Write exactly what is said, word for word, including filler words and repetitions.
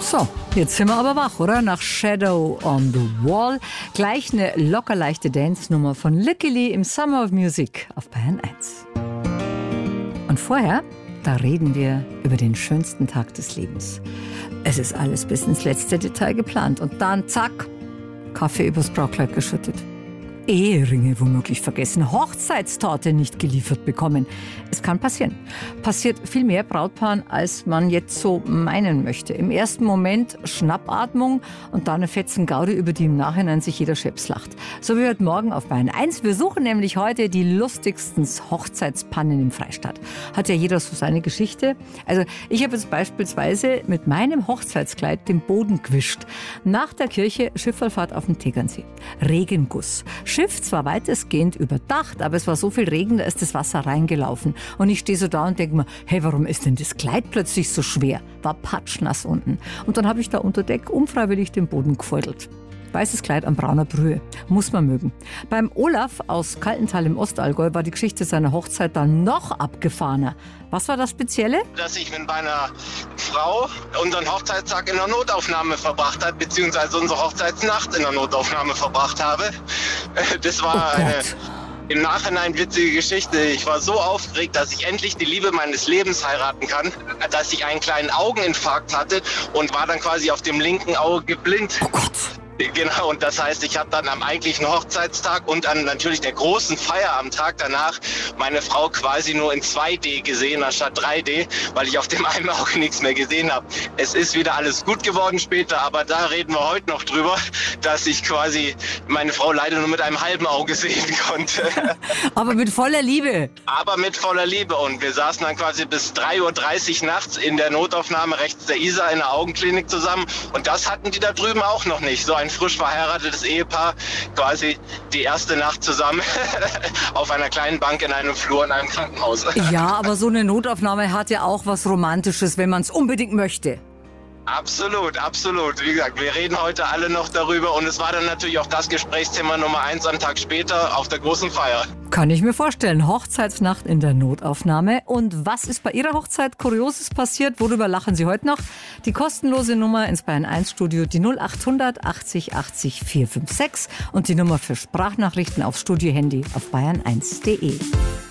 So, jetzt sind wir aber wach, oder? Nach Shadow on the Wall. Gleich eine locker leichte Dance-Nummer von Lykke Li im Summer of Music auf Bayern eins. Und vorher, da reden wir über den schönsten Tag des Lebens. Es ist alles bis ins letzte Detail geplant und dann zack, Kaffee übers Brautkleid geschüttet. Eheringe womöglich vergessen, Hochzeitstorte nicht geliefert bekommen. Es kann passieren. Passiert viel mehr Brautpaaren, als man jetzt so meinen möchte. Im ersten Moment Schnappatmung und dann eine fetzen Gaudi, über die im Nachhinein sich jeder Scheps lacht. So wie heute Morgen auf Bayern eins. Wir suchen nämlich heute die lustigsten Hochzeitspannen im Freistaat. Hat ja jeder so seine Geschichte. Also ich habe jetzt beispielsweise mit meinem Hochzeitskleid den Boden gewischt. Nach der Kirche Schifferfahrt auf dem Tegernsee. Regenguss. Schiff zwar weitestgehend überdacht, aber es war so viel Regen, da ist das Wasser reingelaufen. Und ich stehe so da und denke mir, hey, warum ist denn das Kleid plötzlich so schwer? War patschnass unten. Und dann habe ich da unter Deck unfreiwillig den Boden gefeudelt. Weißes Kleid an brauner Brühe. Muss man mögen. Beim Olaf aus Kaltental im Ostallgäu war die Geschichte seiner Hochzeit dann noch abgefahrener. Was war das Spezielle? Dass ich mit meiner Frau unseren Hochzeitstag in der Notaufnahme verbracht habe, beziehungsweise unsere Hochzeitsnacht in der Notaufnahme verbracht habe. Das war oh eine im Nachhinein witzige Geschichte. Ich war so aufgeregt, dass ich endlich die Liebe meines Lebens heiraten kann, dass ich einen kleinen Augeninfarkt hatte und war dann quasi auf dem linken Auge blind. Oh Gott. Genau, und das heißt, ich habe dann am eigentlichen Hochzeitstag und dann natürlich der großen Feier am Tag danach meine Frau quasi nur in zwei D gesehen, anstatt drei D, weil ich auf dem einen Auge nichts mehr gesehen habe. Es ist wieder alles gut geworden später, aber da reden wir heute noch drüber, dass ich quasi meine Frau leider nur mit einem halben Auge sehen konnte. Aber mit voller Liebe. Aber mit voller Liebe, und wir saßen dann quasi bis drei Uhr dreißig nachts in der Notaufnahme rechts der Isar in der Augenklinik zusammen, und das hatten die da drüben auch noch nicht. So ein frisch verheiratetes Ehepaar, quasi die erste Nacht zusammen auf einer kleinen Bank in einem Flur in einem Krankenhaus. Ja, aber so eine Notaufnahme hat ja auch was Romantisches, wenn man es unbedingt möchte. Absolut, absolut. Wie gesagt, wir reden heute alle noch darüber, und es war dann natürlich auch das Gesprächsthema Nummer eins am Tag später auf der großen Feier. Kann ich mir vorstellen. Hochzeitsnacht in der Notaufnahme. Und was ist bei Ihrer Hochzeit Kurioses passiert? Worüber lachen Sie heute noch? Die kostenlose Nummer ins Bayern eins Studio, die null acht hundert achtzig achtzig vier fünf sechs und die Nummer für Sprachnachrichten aufs Studiohandy auf bayern eins punkt de.